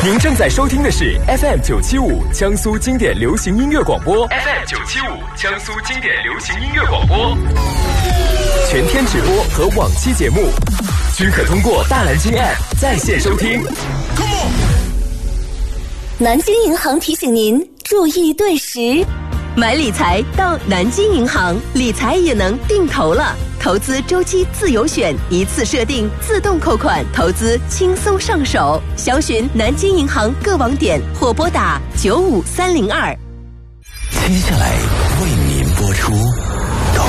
您正在收听的是 FM975 江苏经典流行音乐广播 ，FM975 江苏经典流行音乐广播，全天直播和往期节目均可通过大蓝鲸 App 在线收听。 南京银行提醒您注意对时，买理财到南京银行，理财也能定投了。投资周期自由选，一次设定自动扣款，投资轻松上手。详询南京银行各网点或拨打95302。 接下来为您播出